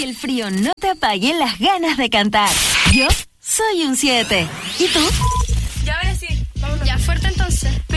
el frío no te apaguen las ganas de cantar. Yo soy un 7. ¿Y tú? Ya, ahora sí. Vámonos. Ya, fuerte entonces.